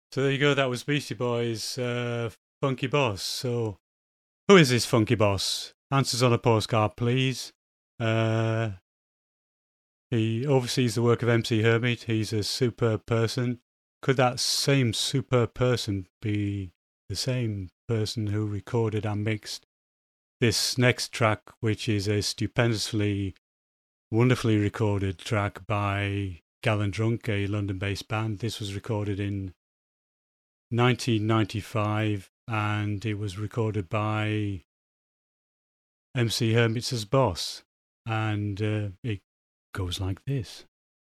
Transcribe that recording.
So there you go. That was Beastie Boys' Funky Boss. So who is this Funky Boss? Answers on a postcard, please. Uh, he oversees the work of MC Hermit. He's a superb person. Could that same superb person be the same person who recorded and mixed this next track, which is a stupendously, wonderfully recorded track by Gallon Drunk, a London-based band? This was recorded in 1995, and it was recorded by MC Hermits' boss, and it goes like this.